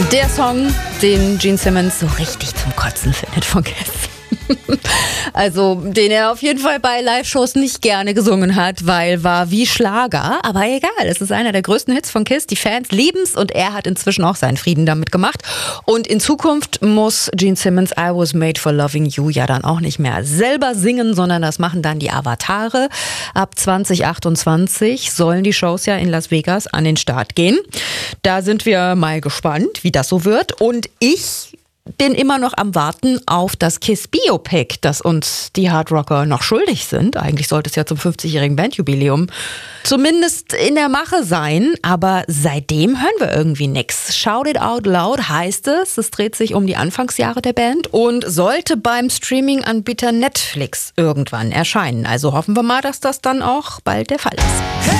Der Song, den Gene Simmons so richtig zum Kotzen findet von Kiss. Also, den er auf jeden Fall bei Live-Shows nicht gerne gesungen hat, weil war wie Schlager. Aber egal, es ist einer der größten Hits von Kiss. Die Fans lieben's und er hat inzwischen auch seinen Frieden damit gemacht. Und in Zukunft muss Gene Simmons I Was Made for Loving You ja dann auch nicht mehr selber singen, sondern das machen dann die Avatare. Ab 2028 sollen die Shows ja in Las Vegas an den Start gehen. Da sind wir mal gespannt, wie das so wird. Und ich bin immer noch am Warten auf das Kiss-Biopic, das uns die Hardrocker noch schuldig sind. Eigentlich sollte es ja zum 50-jährigen Bandjubiläum zumindest in der Mache sein, aber seitdem hören wir irgendwie nichts. Shout It Out Loud heißt es. Es dreht sich um die Anfangsjahre der Band und sollte beim Streaming-Anbieter Netflix irgendwann erscheinen. Also hoffen wir mal, dass das dann auch bald der Fall ist.